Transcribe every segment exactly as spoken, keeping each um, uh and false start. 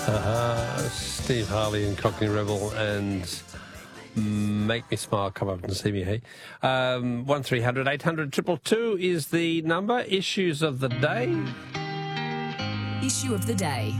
Uh, Steve Harley and Cockney Rebel and Make Me Smile. Come up and see me, hey. Um, one three hundred eight hundred two two two is the number. Issues of the day. Issue of the day.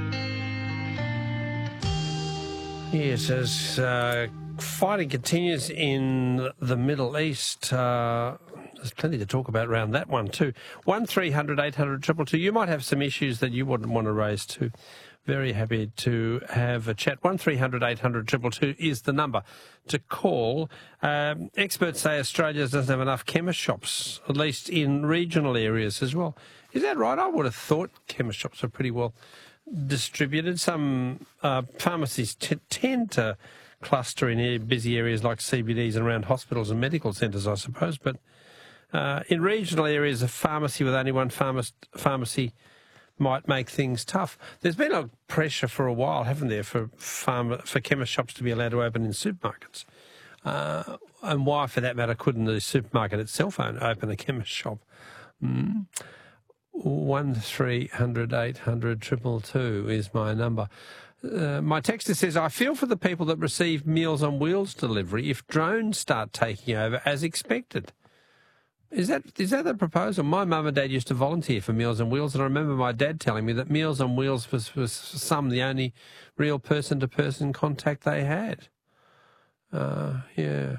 Yes, as uh, fighting continues in the Middle East, uh, there's plenty to talk about around that one too. one three hundred eight hundred two two two. You might have some issues that you wouldn't want to raise too. Very happy to have a chat. one three hundred eight hundred two two two is the number to call. Um, experts say Australia doesn't have enough chemist shops, at least in regional areas as well. Is that right? I would have thought chemist shops are pretty well distributed. Some uh, pharmacies t- tend to cluster in busy areas like C B Ds and around hospitals and medical centres, I suppose. But uh, in regional areas, a pharmacy with only one pharma- pharmacy might make things tough. There's been a pressure for a while, haven't there, for pharma, for chemist shops to be allowed to open in supermarkets. Uh, and why, for that matter, couldn't the supermarket itself own, open a chemist shop? Mm. one three hundred eight hundred two two two is my number. Uh, my texter says, I feel for the people that receive Meals on Wheels delivery if drones start taking over as expected. Is that is that the proposal? My mum and dad used to volunteer for Meals on Wheels, and I remember my dad telling me that Meals on Wheels was, was for some the only real person-to-person contact they had. Uh, yeah.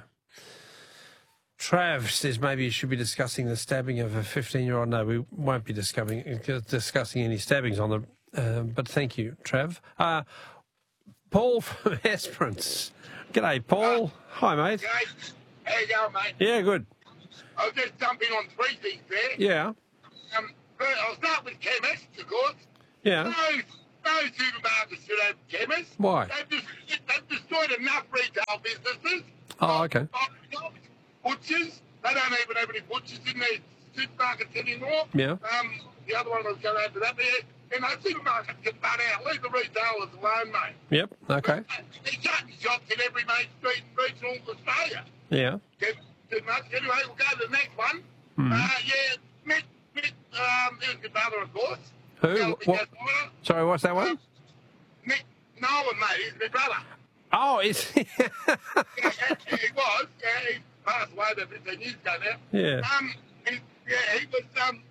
Trav says maybe you should be discussing the stabbing of a fifteen-year-old. No, we won't be discussing discussing any stabbings on the. Uh, but thank you, Trav. Uh, Paul from Esperance. G'day, Paul. Uh, Hi, mate. G'day. How you going, mate? Yeah, good. I'll just jump in on three things there. Yeah. Um, first, I'll start with chemists, of course. Yeah. No, no supermarkets should have chemists. Why? They've, just, they've destroyed enough retail businesses. Oh, okay. Butchers. They don't even have any butchers in their supermarkets anymore. Yeah. Um, the other one was going to add to that. But yeah, and those supermarkets get run out. Leave the retailers alone, mate. Yep. Okay. They're shutting shops in every main street in regional Australia. Yeah. Too, too much. Anyway, we'll go to the next one. Mm. Uh, yeah, Mick, Mick, um, there's your brother, of course. Who? What? Sorry, what's that one? Mick Nolan, mate. He's my brother. Oh, is he? yeah, actually, he was. Yeah, he passed away about fifteen years ago now. Yeah. Um, he, yeah, he was, um...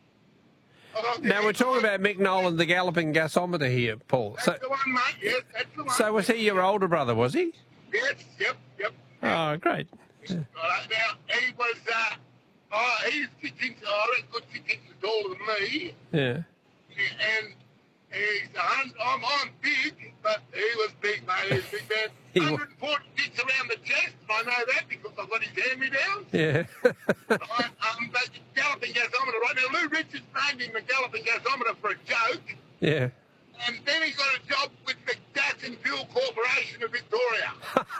Oh, Now, we're talking about Mick Nolan, the galloping gasometer here, Paul. That's So, the one, mate. Yes, that's the one. so was he your older brother, was he? Yes, yep, yep. Oh, great. Yeah. Right, now, he was, uh... Oh, he's six inches, I reckon, good six inches taller than me. Yeah. And he's a hundred, I'm, I'm big, but he was big, mate. He was big man. He one hundred forty-six around the chest, and I know that because I've got his hand-me-down. Yeah. Right, um, but galloping gasometer, right now, Lou Richards named him the galloping gasometer for a joke, Yeah. and then he got a job with the Gas and Fuel Corporation of Victoria.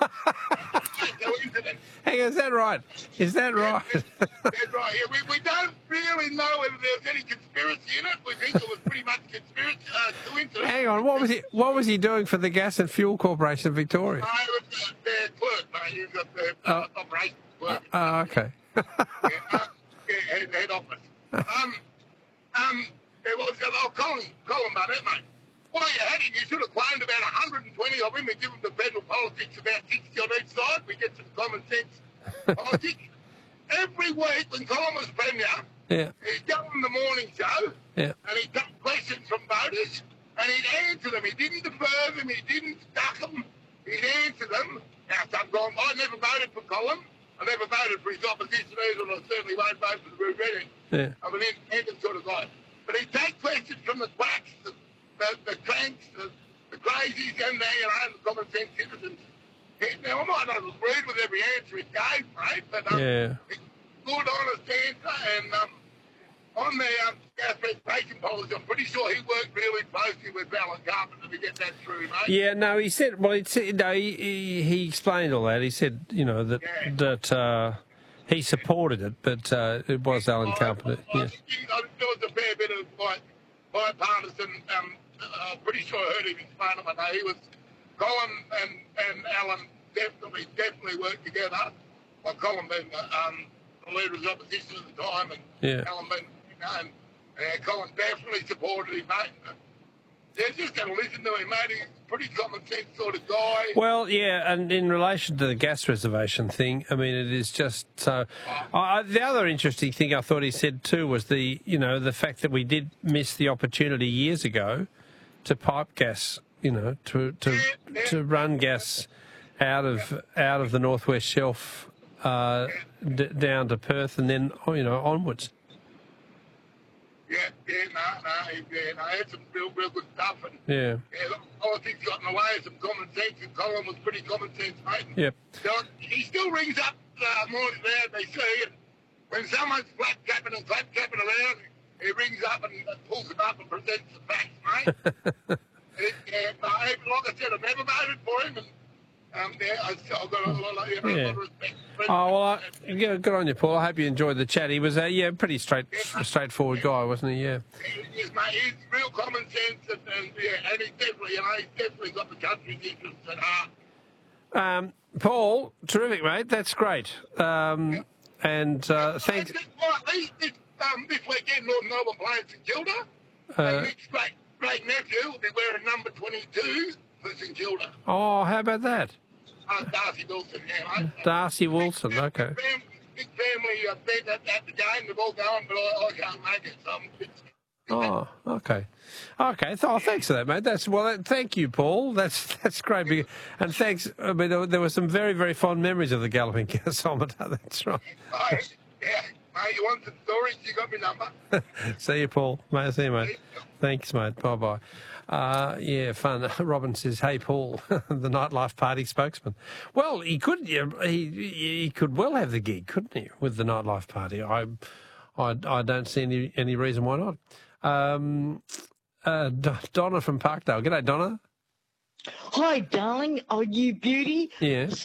Coincidence. Hang on, is that right? Is that right? That's, that's right. Yeah, we, we don't really know whether there's any conspiracy in it. We think it was pretty much conspiracy, uh, coincidence. Hang on, what was he? What was he doing for the Gas and Fuel Corporation of Victoria? I was uh, their clerk, mate. He was the uh, Oh. operations clerk. Oh, okay. yeah, uh, yeah, head, head office. Um, um, yeah, what was the other? Oh, Colin, Colin Barnett, mate. Well, you had him. You should have claimed about one hundred twenty of him. We give him the federal politics about sixty on each side. We get some common sense politics. Every week when Colin was Premier, Yeah. he'd go on the morning show Yeah. and he'd take questions from voters and he'd answer them. He didn't defer them. He didn't stuck them. He'd answer them. Now, sometimes I never voted for Colin. I never voted for his opposition either, and I certainly won't vote for the Blue Reading. Yeah. I'm an independent sort of guy. But he'd take questions from the quacks, the, the, the cranks, the, the crazies, and the, you know, the common sense citizens. He, now, I might not agree with every answer he gave, mate, but um, Yeah. it's a good, honest answer. And um, on the um, gas presentation policy, I'm pretty sure he worked really closely with Alan Carpenter to get that through, mate. Yeah, no, he said. Well, it's, no, he, he he explained all that. He said, you know, that Yeah. that uh, he supported it, but uh, it was Alan Carpenter. I, I, Yeah. I think there was a fair bit of like bipartisan. Um, I'm pretty sure I heard him explain it. I know he was Colin and, and Alan definitely definitely worked together. Well, Colin being the, um, the leader of the opposition at the time, and Yeah. Alan being, you know, and uh, Colin definitely supported him, mate. Yeah, just got to listen to him, mate. He's a pretty common sense sort of guy. Well, yeah, and in relation to the gas reservation thing, I mean, it is just so. I, the other interesting thing I thought he said too was the, you know, the fact that we did miss the opportunity years ago to pipe gas, you know, to to Yeah, yeah. to run gas out of out of the Northwest Shelf uh, d- down to Perth and then, you know, onwards. Yeah, yeah, no, no, he, yeah, no, he had some real, real good stuff. And, Yeah. yeah, look, politics got in the way of some common sense, and Colin was pretty common sense, mate. And Yep. So he still rings up uh, morning there, they see, and when someone's flat capping and clap capping around, he rings up and pulls them up and presents the facts, mate. it, yeah, no, like I said, I never voted for him, and um, yeah, I, I've got a lot of, you know, a lot of respect. Oh, well, I, yeah, good on you, Paul. I hope you enjoyed the chat. He was a yeah, pretty straight, straightforward guy, wasn't he? Yeah. He's, mate, he's real common sense, and, and yeah, and he's definitely, you know, he's definitely got the country's interests at heart. Um, Paul, terrific, mate. That's great. Um, Yeah. And uh, thanks. Well, this, this, um, this weekend, Northern Melbourne playing St Kilda. Uh, and Nick's great, great nephew will be wearing number twenty-two for St Kilda. Oh, how about that? Uh, Darcy Wilson, yeah, mate. Darcy Wilson, Big, okay. Big family, big family uh, bet at, at the game. They've all gone, but I, I can't make it. So I'm, it's, Oh, okay. Okay. Th- oh, thanks for that, mate. That's well. That, thank you, Paul. That's that's great. Be- And thanks. I mean, there, were- there were some very very fond memories of the galloping gasometer. That's right. oh, yeah, mate, you want some stories? You got my number. See you, Paul. Mate, see you, mate. Thanks, mate. Bye bye. Uh, yeah, fun. Robin says, "Hey, Paul, the nightlife party spokesman." Well, he could. Yeah, he he could well have the gig, couldn't he, with the nightlife party? I I, I don't see any any reason why not. Um, uh, D- Donna from Parkdale. G'day, Donna. Hi, darling. Oh, you beauty. Yeah.